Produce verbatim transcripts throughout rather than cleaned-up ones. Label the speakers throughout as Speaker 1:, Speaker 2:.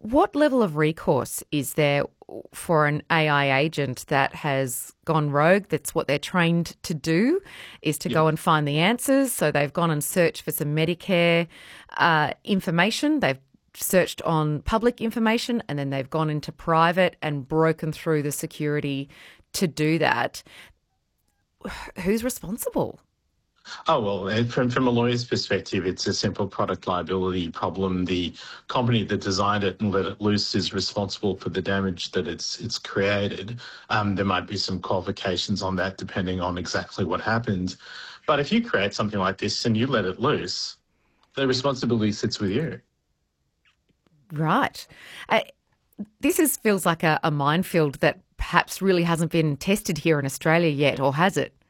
Speaker 1: What level of recourse is there for an A I agent that has gone rogue? That's what they're trained to do, is to
Speaker 2: Yeah.
Speaker 1: go and find the answers. So they've gone and searched for some Medicare uh, information. They've searched on public information, and then they've gone into private and broken through the security to do that. Who's responsible?
Speaker 2: Oh, well, eh, from, from a lawyer's perspective, it's a simple product liability problem. The company that designed it and let it loose is responsible for the damage that it's it's created. Um, there might be some qualifications on that depending on exactly what happened. But if you create something like this and you let it loose, the responsibility sits with you.
Speaker 1: Right. Uh, this is feels like a, a minefield that perhaps really hasn't been tested here in Australia yet, or has it?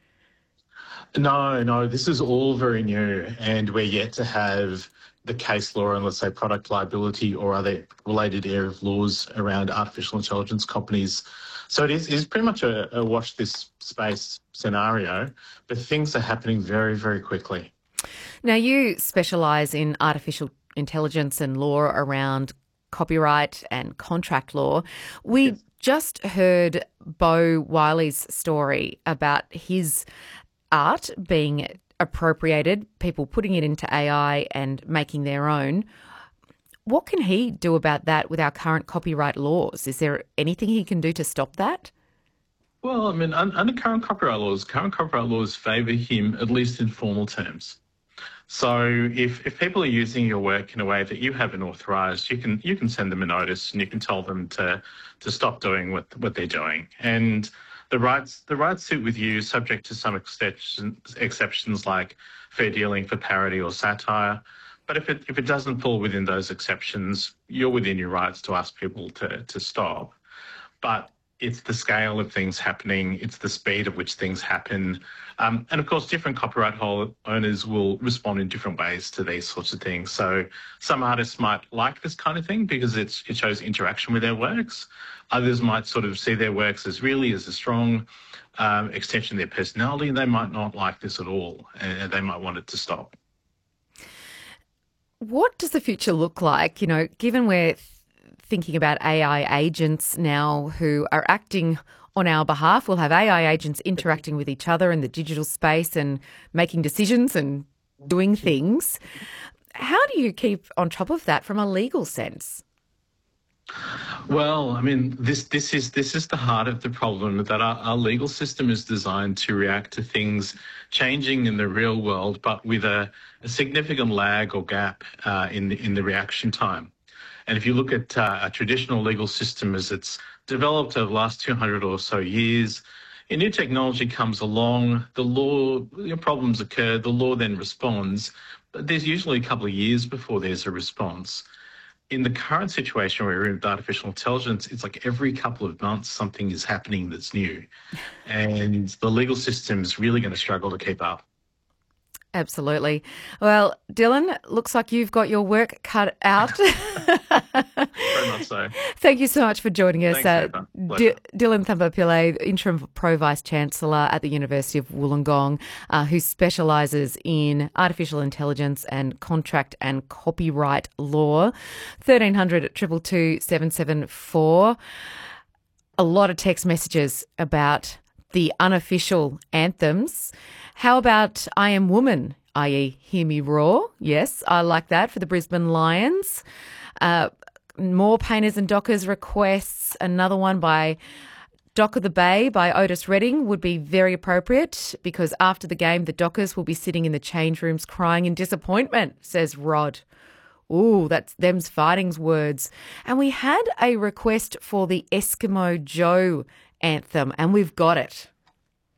Speaker 2: No, no, this is all very new, and we're yet to have the case law and, let's say, product liability or other related area of laws around artificial intelligence companies. So it is, it is pretty much a, a watch this space scenario, but things are happening very, very quickly.
Speaker 1: Now, you specialise in artificial intelligence and law around copyright and contract law. We
Speaker 2: Yes.
Speaker 1: just heard Bo Wiley's story about his art being appropriated, people putting it into A I and making their own. What can he do about that with our current copyright laws? Is there anything he can do to stop that?
Speaker 2: Well, I mean, un- under current copyright laws, current copyright laws favour him, at least in formal terms. So if, if people are using your work in a way that you haven't authorised, you can you can send them a notice and you can tell them to to stop doing what what they're doing. And the rights the rights sit with you, subject to some exceptions exceptions like fair dealing for parody or satire. But if it if it doesn't fall within those exceptions, you're within your rights to ask people to to stop. But it's the scale of things happening, it's the speed at which things happen. Um, and of course, different copyright hol- owners will respond in different ways to these sorts of things. So some artists might like this kind of thing because it's, it shows interaction with their works. Others might sort of see their works as really as a strong um, extension of their personality. They might not like this at all, and they might want it to stop.
Speaker 1: What does the future look like? You know, given we're th- thinking about A I agents now who are acting on our behalf, we'll have A I agents interacting with each other in the digital space and making decisions and doing things. How do you keep on top of that from a legal sense?
Speaker 2: Well, I mean, this this is this is the heart of the problem that our, our legal system is designed to react to things changing in the real world, but with a, a significant lag or gap uh, in the in the reaction time. And if you look at uh, a traditional legal system as it's developed over the last two hundred or so years, a new technology comes along, the law, you know, problems occur, the law then responds, but there's usually a couple of years before there's a response. In the current situation where we're in with artificial intelligence, it's like every couple of months something is happening that's new. And the legal system is really going to struggle to keep up.
Speaker 1: Absolutely. Well, Dylan, looks like you've got your work cut out.
Speaker 2: Very much so.
Speaker 1: Thank you so much for joining us.
Speaker 2: Thanks,
Speaker 1: Uh,
Speaker 2: Ava.
Speaker 1: D-
Speaker 2: Pleasure.
Speaker 1: Dylan Thambapillay, Interim Pro Vice Chancellor at the University of Wollongong, uh, who specialises in artificial intelligence and contract and copyright law. thirteen hundred two two two seven seven four. A lot of text messages about the unofficial anthems. How about I Am Woman, that is. Hear Me Roar? Yes, I like that for the Brisbane Lions. Uh, more Painters and Dockers requests. Another one by Dock of the Bay by Otis Redding would be very appropriate because after the game, the Dockers will be sitting in the change rooms crying in disappointment, says Rod. Ooh, that's them's fighting's words. And we had a request for the Eskimo Joe anthem, and we've got it.